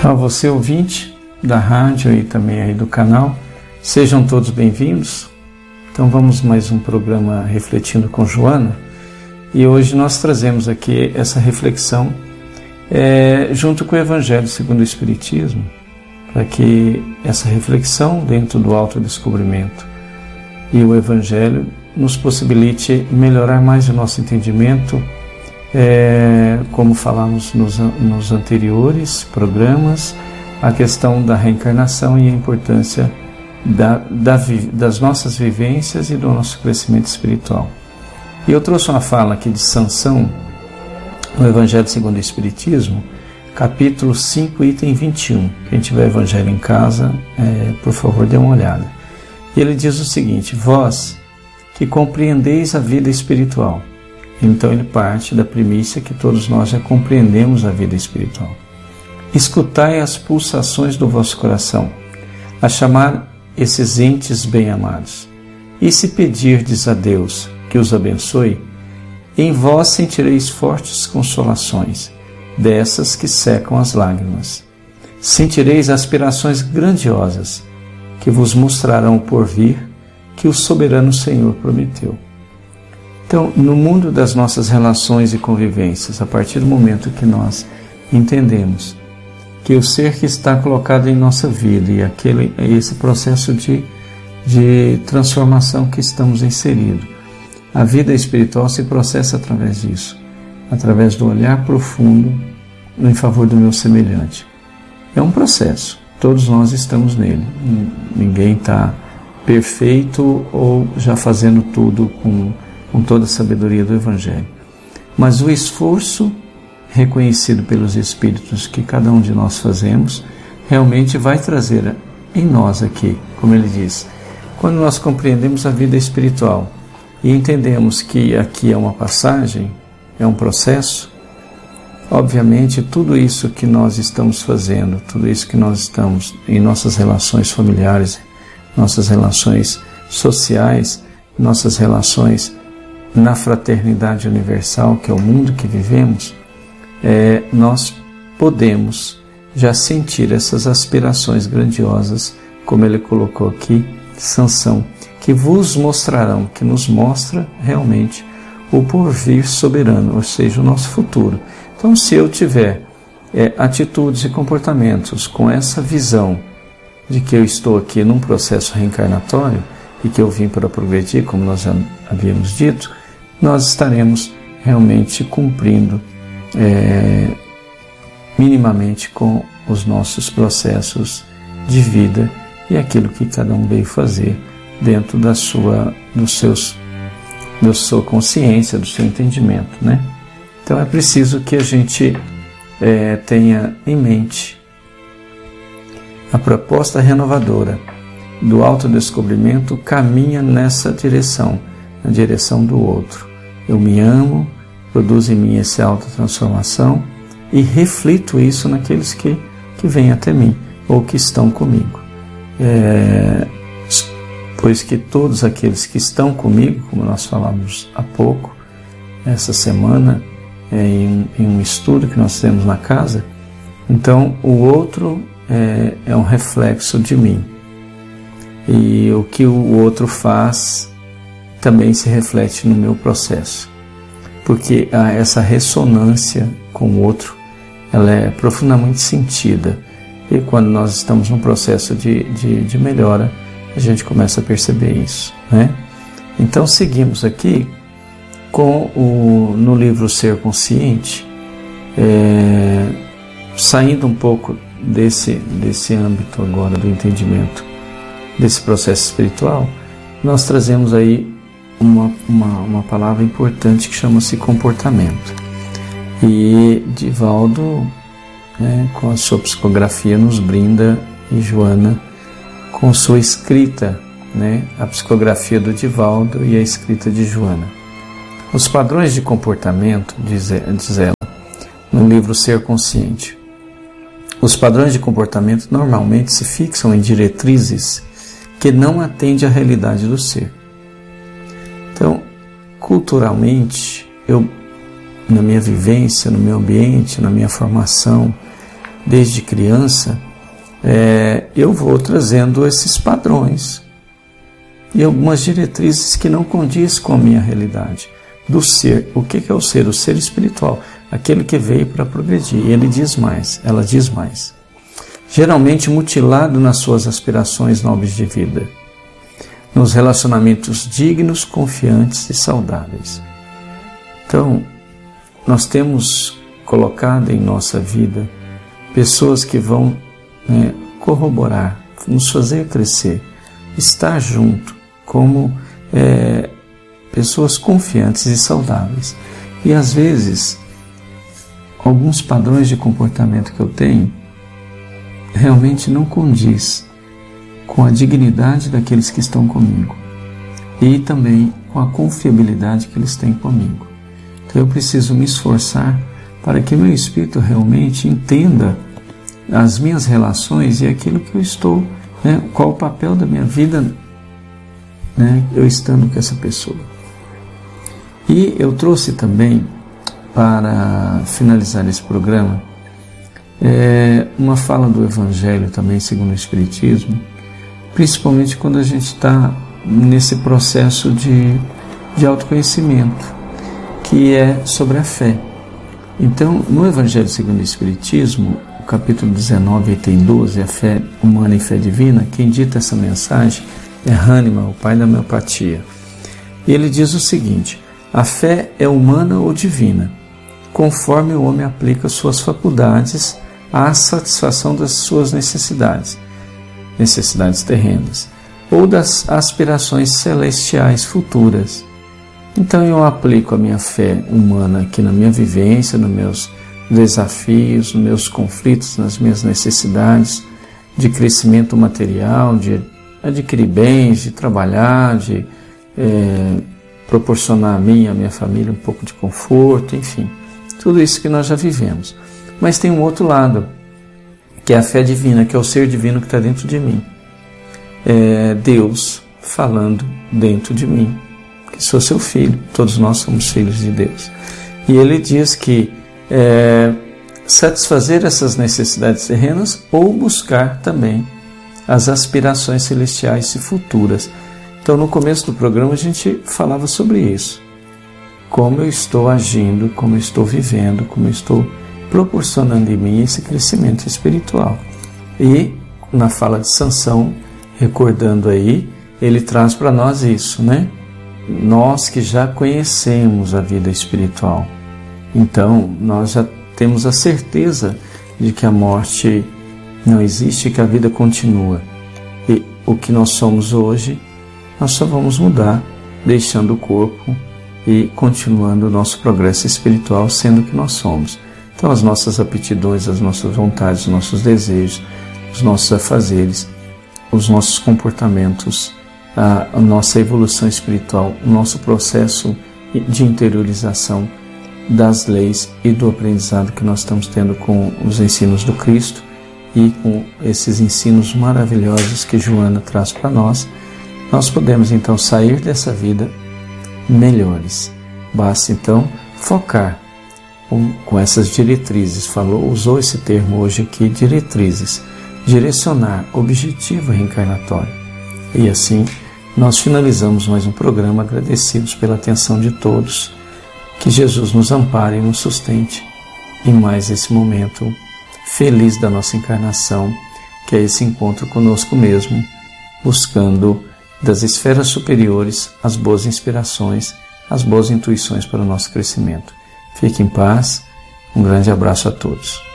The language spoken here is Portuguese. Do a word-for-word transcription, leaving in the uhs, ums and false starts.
A você, ouvinte da rádio e também aí do canal, sejam todos bem-vindos. Então vamos mais um programa Refletindo com Joana, e hoje nós trazemos aqui essa reflexão é, junto com o Evangelho segundo o Espiritismo, para que essa reflexão dentro do autodescobrimento e o Evangelho nos possibilite melhorar mais o nosso entendimento, é, como falamos nos, nos anteriores programas, a questão da reencarnação e a importância da, da, das nossas vivências e do nosso crescimento espiritual. E eu trouxe uma fala aqui de Sansão, no Evangelho segundo o Espiritismo, capítulo cinco, item vinte e um. Quem tiver Evangelho em casa, é, por favor, dê uma olhada. E ele diz o seguinte: vós que compreendeis a vida espiritual. Então ele parte da premissa que todos nós já compreendemos a vida espiritual. Escutai as pulsações do vosso coração, a chamar esses entes bem-amados. E se pedirdes a Deus que os abençoe, em vós sentireis fortes consolações, dessas que secam as lágrimas. Sentireis aspirações grandiosas, que vos mostrarão o porvir que o soberano Senhor prometeu. Então, no mundo das nossas relações e convivências, a partir do momento que nós entendemos que o ser que está colocado em nossa vida e aquele, esse processo de, de transformação que estamos inseridos, a vida espiritual se processa através disso, através do olhar profundo em favor do meu semelhante. É um processo, todos nós estamos nele, ninguém está perfeito ou já fazendo tudo com, com toda a sabedoria do Evangelho. Mas o esforço reconhecido pelos Espíritos que cada um de nós fazemos, realmente vai trazer em nós aqui, como ele diz, quando nós compreendemos a vida espiritual e entendemos que aqui é uma passagem, é um processo, obviamente tudo isso que nós estamos fazendo, tudo isso que nós estamos em nossas relações familiares, nossas relações sociais, nossas relações na fraternidade universal, que é o mundo que vivemos, É, nós podemos já sentir essas aspirações grandiosas, como ele colocou aqui, Sansão, que vos mostrarão, que nos mostra realmente o porvir soberano, ou seja, o nosso futuro. Então, se eu tiver é, atitudes e comportamentos com essa visão de que eu estou aqui num processo reencarnatório e que eu vim para progredir, como nós já havíamos dito, nós estaremos realmente cumprindo É, minimamente com os nossos processos de vida e aquilo que cada um veio fazer dentro da sua, dos seus, da sua consciência, do seu entendimento, né? Então é preciso que a gente é, tenha em mente a proposta renovadora do autodescobrimento caminha nessa direção, na direção do outro. Eu me amo, produz em mim essa autotransformação e reflito isso naqueles que, que vêm até mim ou que estão comigo. É, pois que todos aqueles que estão comigo, como nós falamos há pouco, essa semana, é, em, em um estudo que nós temos na casa, então o outro é, é um reflexo de mim. E o que o outro faz também se reflete no meu processo. Porque essa ressonância com o outro, ela é profundamente sentida. E quando nós estamos num processo de, de, de melhora, a gente começa a perceber isso, né? Então seguimos aqui com o, no livro Ser Consciente, é, saindo um pouco desse, desse âmbito agora do entendimento desse processo espiritual, nós trazemos aí Uma, uma, uma palavra importante que chama-se comportamento. E Divaldo, né, com a sua psicografia, nos brinda, e Joana, com sua escrita, né, a psicografia do Divaldo e a escrita de Joana. Os padrões de comportamento, diz, diz ela, no livro Ser Consciente, os padrões de comportamento normalmente se fixam em diretrizes que não atendem à realidade do ser. Então, culturalmente, eu, na minha vivência, no meu ambiente, na minha formação, desde criança, é, eu vou trazendo esses padrões e algumas diretrizes que não condiz com a minha realidade do ser. O que é o ser? O ser espiritual, aquele que veio para progredir. E ele diz mais, ela diz mais. Geralmente mutilado nas suas aspirações nobres de vida, nos relacionamentos dignos, confiantes e saudáveis. Então, nós temos colocado em nossa vida pessoas que vão né, corroborar, nos fazer crescer, estar junto, como é, pessoas confiantes e saudáveis. E às vezes, alguns padrões de comportamento que eu tenho realmente não condiz com a dignidade daqueles que estão comigo e também com a confiabilidade que eles têm comigo. Então eu preciso me esforçar para que meu espírito realmente entenda as minhas relações e aquilo que eu estou, né, qual o papel da minha vida, né, eu estando com essa pessoa. E eu trouxe também, para finalizar esse programa, é, uma fala do Evangelho também segundo o Espiritismo, principalmente quando a gente está nesse processo de, de autoconhecimento, que é sobre a fé. Então, no Evangelho segundo o Espiritismo, o capítulo dezenove, item doze, a fé humana e fé divina, quem dita essa mensagem é Hahnemann, o pai da homeopatia. E ele diz o seguinte: a fé é humana ou divina, conforme o homem aplica suas faculdades à satisfação das suas necessidades, necessidades terrenas, ou das aspirações celestiais futuras. Então eu aplico a minha fé humana aqui na minha vivência, nos meus desafios, nos meus conflitos, nas minhas necessidades de crescimento material, de adquirir bens, de trabalhar, de é, proporcionar a mim e a minha família um pouco de conforto, enfim, tudo isso que nós já vivemos. Mas tem um outro lado, que é a fé divina, que é o ser divino que está dentro de mim. É Deus falando dentro de mim, que sou seu filho, todos nós somos filhos de Deus. E ele diz que é, satisfazer essas necessidades terrenas ou buscar também as aspirações celestiais e futuras. Então, no começo do programa a gente falava sobre isso. Como eu estou agindo, como eu estou vivendo, como eu estou proporcionando em mim esse crescimento espiritual. E na fala de Sansão, recordando aí, ele traz para nós isso, né? Nós que já conhecemos a vida espiritual, então nós já temos a certeza de que a morte não existe, que a vida continua. E o que nós somos hoje, nós só vamos mudar, deixando o corpo e continuando o nosso progresso espiritual sendo o que nós somos. Então as nossas aptidões, as nossas vontades, os nossos desejos, os nossos afazeres, os nossos comportamentos, a, a nossa evolução espiritual, o nosso processo de interiorização das leis e do aprendizado que nós estamos tendo com os ensinos do Cristo e com esses ensinos maravilhosos que Joana traz para nós, nós podemos então sair dessa vida melhores. Basta então focar com, com essas diretrizes, falou, usou esse termo hoje aqui, diretrizes, direcionar, objetivo reencarnatório. E assim nós finalizamos mais um programa, agradecidos pela atenção de todos. Que Jesus nos ampare e nos sustente em mais esse momento feliz da nossa encarnação, que é esse encontro conosco mesmo, buscando das esferas superiores as boas inspirações, as boas intuições para o nosso crescimento. Fique em paz, um grande abraço a todos.